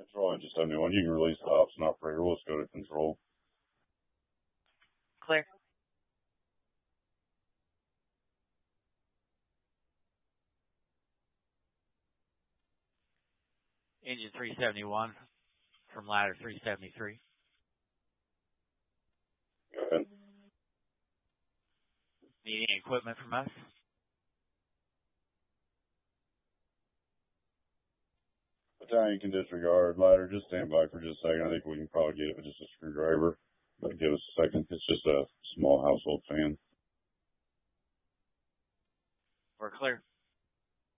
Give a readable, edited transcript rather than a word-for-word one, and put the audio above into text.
Control engine 71. You can release the ops and operator. Let's go to control. Clear. Engine 371 from ladder 373. Go ahead. Need any equipment from us? Battalion can disregard. Ladder, just stand by for just a second. I think we can probably get it with just a screwdriver. But give us a second. It's just a small household fan. We're clear.